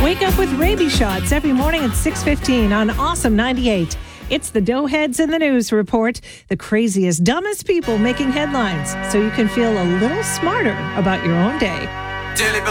Wake up with rabies shots every morning at 6:15 on Awesome 98. It's the Doughheads in the News Report, the craziest, dumbest people making headlines, so you can feel a little smarter about your own day. Daily